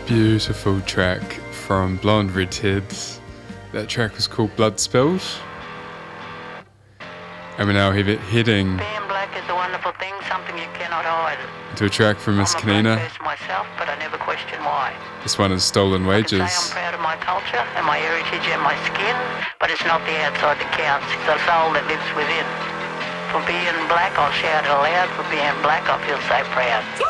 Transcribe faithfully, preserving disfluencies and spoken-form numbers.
Beautiful track from Blonde Redheads. That track was called Blood Spilled. And we're now he- heading Being black is a wonderful thing, something you cannot hide. to a track from Miss I'm a Kanina. black person myself, but I never question why. This one is Stolen I can say I'm Wages. proud of my culture and my heritage and my skin, but it's not the outside that counts, it's the soul that lives within. For being black, I'll shout it aloud. For being black, I feel so proud.